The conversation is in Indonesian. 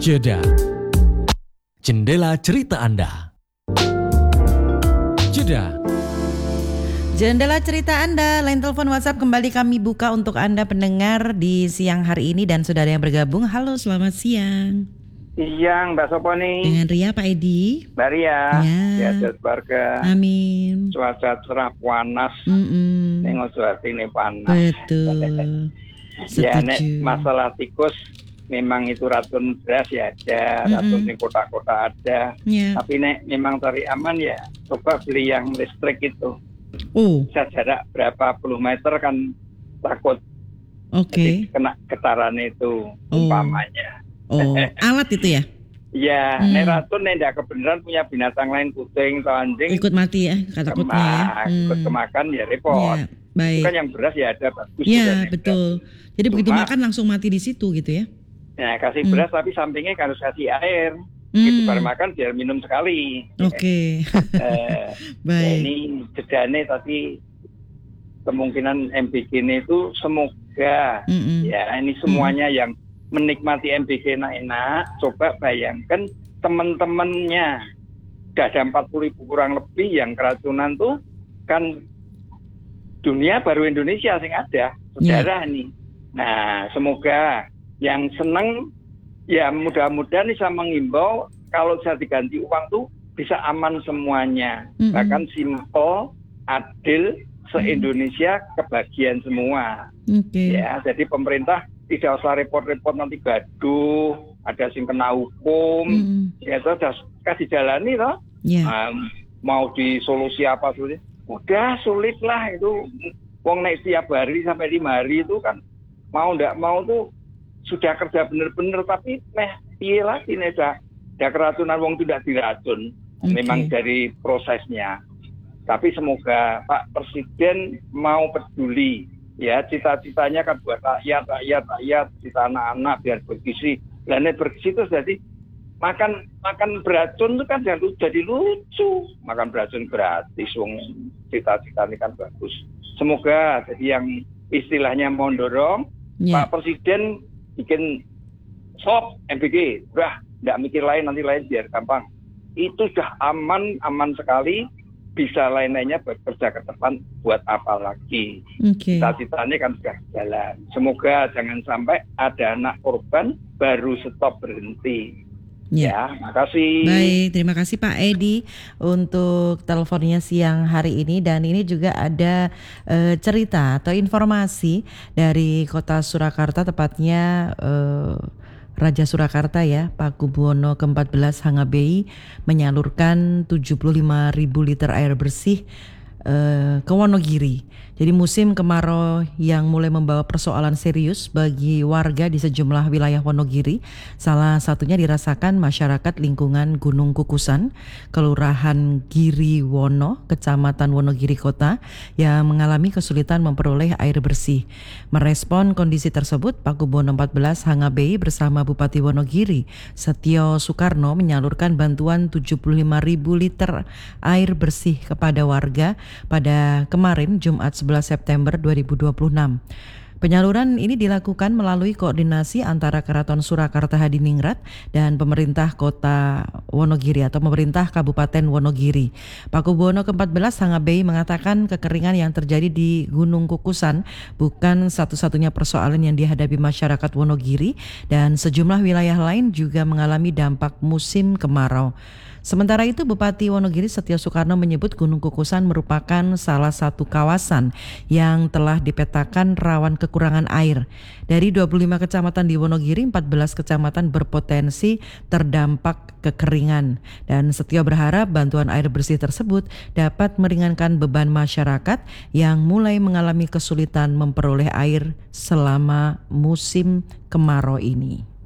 Jeda. Jendela cerita Anda. Jeda. Jendela cerita Anda, line telepon WhatsApp kembali kami buka untuk Anda pendengar di siang hari ini dan sudah ada yang bergabung. Halo, selamat siang. Siang, Mbak Soponi. Dengan Ria, Pak Edi. Mbak Ria, Ya. sehat keluarga. Amin. Cuaca cerah panas. Nengok Jawa ini panas. Betul. Ya, nek Setuju. masalah tikus memang itu racun beras ya ada, racun di kota-kota ada. Ya. Tapi nek memang cari aman ya coba beli yang listrik itu. Oh, Bisa jarak berapa puluh meter kan takut oke. kena getaran itu umpamanya. Oh, alat itu ya? Ya, nek racun nek ndak kebenaran punya binatang lain kucing atau anjing Ikut mati ya, takutnya ya. ikut kemakan ya repot. Ya, baik. Itu kan yang beras ya ada bagus. Ya, betul. Jadi begitu Cuma, makan langsung mati di situ gitu ya? Ya kasih beras tapi sampingnya harus kasih air. Gitu baru makan biar minum sekali. Oke. Ya, Baik. ini jedane tadi kemungkinan MBG ini itu semoga ya ini semuanya yang menikmati MBG enak-enak, coba bayangkan teman-temannya udah ada 40.000 kurang lebih yang keracunan tuh kan dunia baru Indonesia sing ada sejarah nih. Nah semoga yang seneng ya mudah-mudahan bisa mengimbau kalau bisa diganti uang tuh bisa aman semuanya, bahkan simple, adil, se-Indonesia kebagian semua. Ya jadi pemerintah tidak usah repot-repot nanti gaduh, ada sing kena hukum, ya itu udah kasih jalani toh. Mau disolusi apa sulit? Udah sulit lah itu. Wong naik tiap hari sampai 5 hari itu kan mau ndak mau tuh sudah kerja bener-bener tapi piye lagi nih dah keracunan wong tidak diracun. Memang dari prosesnya. Tapi semoga Pak Presiden mau peduli. Ya cita-citanya kan buat rakyat, cita anak-anak biar bergizi. Dan bergizi itu jadi makan beracun itu kan jadi lucu. Makan beracun gratis, wong cita-cita ini kan bagus. Semoga jadi yang istilahnya mau dorong Pak Presiden bikin stop MBG, udah nggak mikir lain nanti lain biar gampang. Itu sudah aman sekali. Bisa lain-lainnya bekerja ke depan buat apa lagi. Cita-citanya kan sudah jalan. Semoga jangan sampai ada anak korban baru stop berhenti. Ya, makasih. Baik, terima kasih Pak Edi untuk teleponnya siang hari ini. Dan ini juga ada cerita atau informasi dari Kota Surakarta, tepatnya Raja Surakarta ya, Pakubuwono ke-14 Hangabei menyalurkan 75.000 liter air bersih ke Wonogiri. Jadi musim kemarau yang mulai membawa persoalan serius bagi warga di sejumlah wilayah Wonogiri. Salah satunya dirasakan masyarakat lingkungan Gunung Kukusan, Kelurahan Giriwono, Kecamatan Wonogiri Kota yang mengalami kesulitan memperoleh air bersih. Merespon kondisi tersebut, Pakubuwono 14 Hangabei bersama Bupati Wonogiri Setio Soekarno menyalurkan bantuan 75.000 liter air bersih kepada warga pada kemarin Jumat 11 September 2026. Penyaluran ini dilakukan melalui koordinasi antara Keraton Surakarta Hadiningrat dan pemerintah Kota Wonogiri atau pemerintah Kabupaten Wonogiri. Pakubuwono ke-14 Hangabei mengatakan kekeringan yang terjadi di Gunung Kukusan bukan satu-satunya persoalan yang dihadapi masyarakat Wonogiri dan sejumlah wilayah lain juga mengalami dampak musim kemarau. Sementara itu Bupati Wonogiri Setio Soekarno menyebut Gunung Kukusan merupakan salah satu kawasan yang telah dipetakan rawan kekurangan air. Dari 25 kecamatan di Wonogiri, 14 kecamatan berpotensi terdampak kekeringan. Dan Setio berharap bantuan air bersih tersebut dapat meringankan beban masyarakat yang mulai mengalami kesulitan memperoleh air selama musim kemarau ini.